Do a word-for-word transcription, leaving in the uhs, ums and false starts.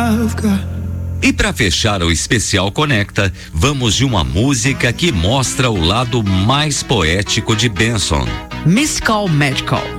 I've got. E para fechar o especial Conecta, vamos de uma música que mostra o lado mais poético de Benson. Mystical Magical.